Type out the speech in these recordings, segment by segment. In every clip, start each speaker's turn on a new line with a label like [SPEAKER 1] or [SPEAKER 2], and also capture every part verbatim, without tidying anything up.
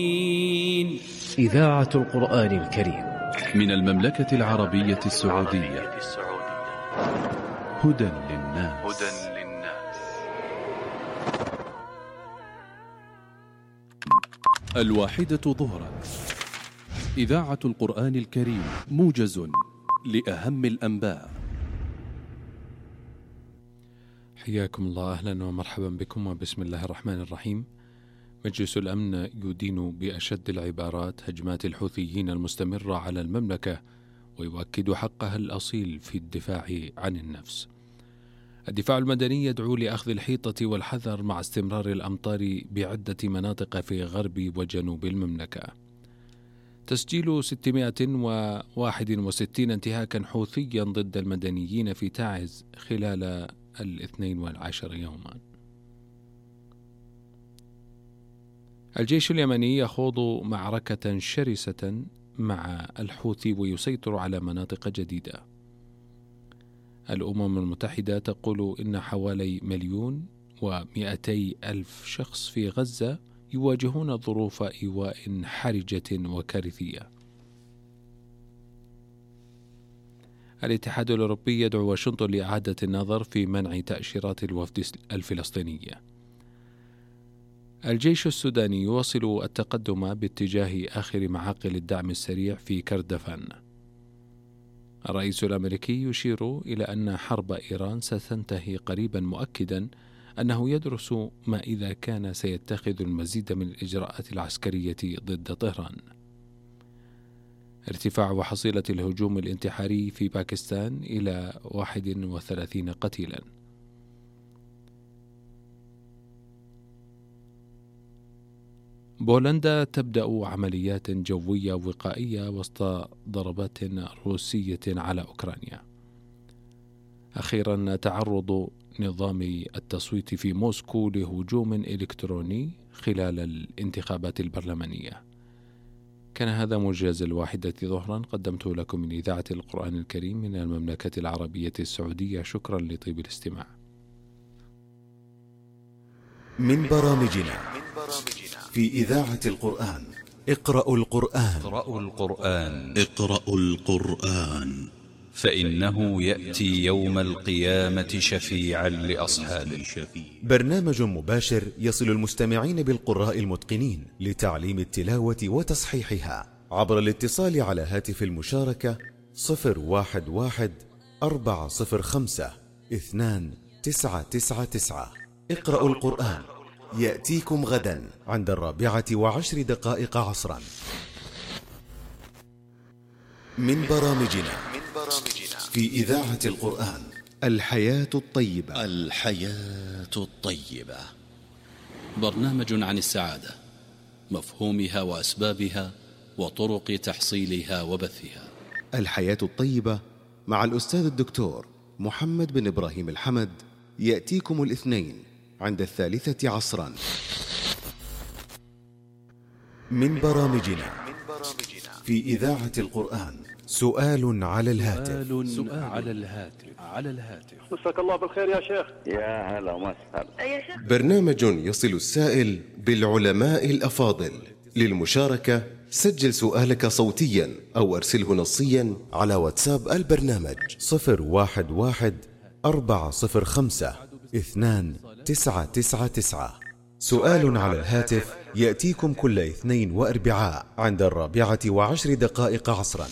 [SPEAKER 1] إذاعة القرآن الكريم
[SPEAKER 2] من المملكة العربية السعودية. هدى للناس. الواحدة ظهرا. إذاعة القرآن الكريم، موجز لأهم الأنباء.
[SPEAKER 3] حياكم الله، أهلا ومرحبا بكم، وبسم الله الرحمن الرحيم. مجلس الأمن يدين بأشد العبارات هجمات الحوثيين المستمرة على المملكة، ويؤكد حقها الأصيل في الدفاع عن النفس. الدفاع المدني يدعو لأخذ الحيطة والحذر مع استمرار الأمطار بعدة مناطق في غرب وجنوب المملكة. تسجيل ستمائة وواحد وستين انتهاكا حوثيا ضد المدنيين في تعز خلال الاثنين والعشر يوما. الجيش اليمني يخوض معركة شرسة مع الحوثي ويسيطر على مناطق جديدة. الأمم المتحدة تقول إن حوالي مليون ومئتي ألف شخص في غزة يواجهون ظروف إيواء حرجة وكارثية. الاتحاد الأوروبي يدعو واشنطن لإعادة النظر في منع تأشيرات الوفد الفلسطينية. الجيش السوداني يواصل التقدم باتجاه آخر معاقل الدعم السريع في كردفان. الرئيس الأمريكي يشير إلى أن حرب إيران ستنتهي قريبا، مؤكدا أنه يدرس ما إذا كان سيتخذ المزيد من الإجراءات العسكرية ضد طهران. ارتفاع حصيلة الهجوم الانتحاري في باكستان إلى واحد وثلاثين قتيلا. بولندا تبدأ عمليات جوية وقائية وسط ضربات روسية على أوكرانيا. أخيرا، تعرض نظام التصويت في موسكو لهجوم إلكتروني خلال الانتخابات البرلمانية. كان هذا موجز الواحدة ظهرا، قدمت لكم من إذاعة القرآن الكريم من المملكة العربية السعودية. شكرا لطيب الاستماع.
[SPEAKER 4] من برامجنا في إذاعة القرآن: اقرأوا القرآن.
[SPEAKER 2] اقرأوا القرآن.
[SPEAKER 5] اقرأوا القرآن
[SPEAKER 2] فإنه يأتي يوم القيامة شفيعا لأصحابه.
[SPEAKER 4] برنامج مباشر يصل المستمعين بالقراء المتقنين لتعليم التلاوة وتصحيحها عبر الاتصال على هاتف المشاركة صفر واحد واحد أربعة صفر خمسة اثنان تسعة تسعة تسعة. اقرأوا القرآن يأتيكم غدا عند الرابعة وعشر دقائق عصرا. من برامجنا في إذاعة القرآن: الحياة الطيبة.
[SPEAKER 5] الحياة الطيبة
[SPEAKER 2] برنامج عن السعادة، مفهومها وأسبابها وطرق تحصيلها وبثها.
[SPEAKER 4] الحياة الطيبة مع الأستاذ الدكتور محمد بن إبراهيم الحمد يأتيكم الاثنين عند الثالثة عصرا. من برامجنا في إذاعة القرآن: سؤال على الهاتف.
[SPEAKER 2] سؤال على الهاتف على الهاتف
[SPEAKER 6] مساك الله بالخير يا شيخ.
[SPEAKER 7] يا هلا وسهلا
[SPEAKER 6] يا شيخ.
[SPEAKER 4] برنامج يصل السائل بالعلماء الأفاضل. للمشاركة سجل سؤالك صوتيا أو أرسله نصيا على واتساب البرنامج صفر واحد واحد أربعة صفر خمسة اثنان تسعة تسعة تسعة. سؤال على الهاتف يأتيكم كل اثنين وأربعاء عند الرابعة وعشر دقائق عصرا.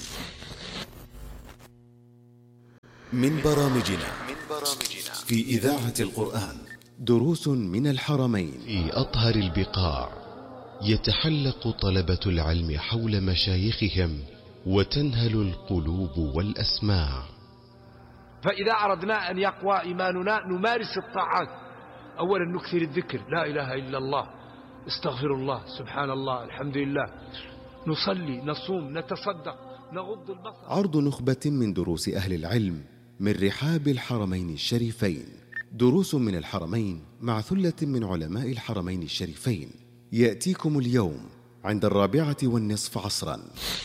[SPEAKER 4] من برامجنا في إذاعة القرآن: دروس من الحرمين.
[SPEAKER 8] في أطهر البقاع يتحلق طلبة العلم حول مشايخهم وتنهل القلوب والأسماع.
[SPEAKER 9] فإذا أردنا أن يقوى إيماننا نمارس الطاعات. أولا نكثر الذكر، لا إله إلا الله، استغفر الله، سبحان الله، الحمد لله، نصلي، نصوم، نتصدق، نغض البصر.
[SPEAKER 4] عرض نخبة من دروس أهل العلم من رحاب الحرمين الشريفين. دروس من الحرمين مع ثلة من علماء الحرمين الشريفين يأتيكم اليوم عند الرابعة والنصف عصرا.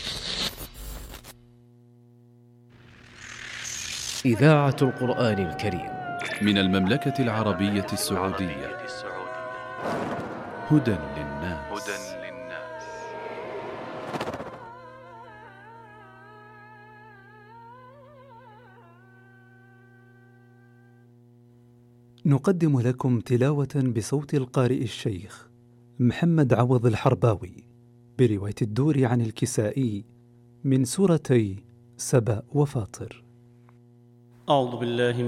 [SPEAKER 1] إذاعة القرآن الكريم
[SPEAKER 2] من المملكة العربية السعودية. هدى للناس.
[SPEAKER 6] نقدم لكم تلاوة بصوت القارئ الشيخ محمد عوض الحرباوي برواية الدوري عن الكسائي من سورتي سبأ وفاطر.
[SPEAKER 10] أعوذ بالله